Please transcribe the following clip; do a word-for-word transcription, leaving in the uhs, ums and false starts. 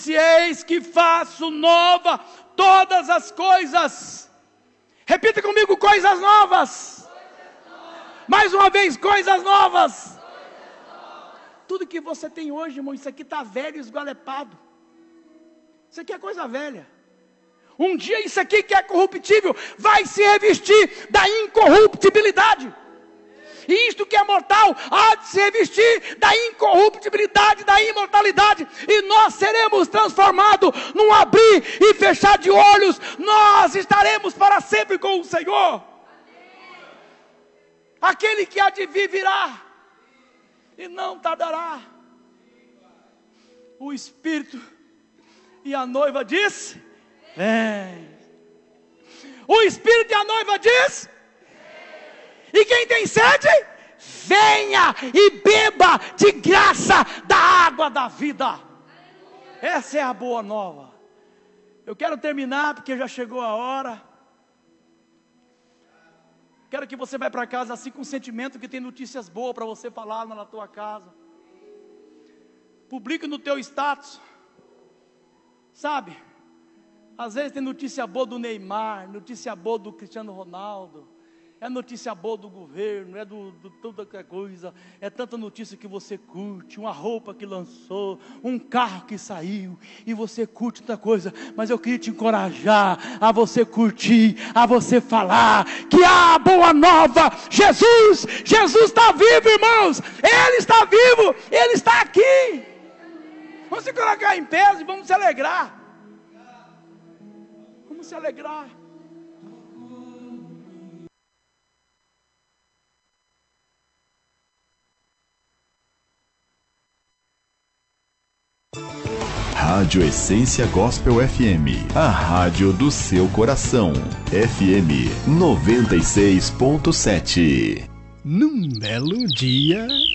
Eis que faço nova todas as coisas. Repita comigo: coisas novas. Coisas novas. Mais uma vez, coisas novas. Coisas novas. Tudo que você tem hoje, irmão, isso aqui está velho e esgualepado. Isso aqui é coisa velha. Um dia isso aqui que é corruptível vai se revestir da incorruptibilidade. E isto que é mortal há de se revestir da incorruptibilidade, da imortalidade. E nós seremos transformados num abrir e fechar de olhos. Nós estaremos para sempre com o Senhor. Aquele que há de vir virá e não tardará. O Espírito e a noiva diz: vem. O Espírito e a noiva diz: e quem tem sede, venha e beba de graça da água da vida. Essa é a boa nova. Eu quero terminar porque já chegou a hora. Quero que você vá para casa assim com o sentimento que tem notícias boas para você falar na tua casa. Publique no teu status. Sabe, às vezes tem notícia boa do Neymar, notícia boa do Cristiano Ronaldo. É notícia boa do governo, é do, do toda qualquer coisa. É tanta notícia que você curte, uma roupa que lançou, um carro que saiu, e você curte outra coisa. Mas eu queria te encorajar a você curtir, a você falar que há a boa nova. Jesus, Jesus está vivo, irmãos. Ele está vivo, Ele está aqui. Vamos se colocar em pé e vamos se alegrar. Vamos se alegrar. Rádio Essência Gospel F M, a rádio do seu coração. F M noventa e seis ponto sete. Num belo dia...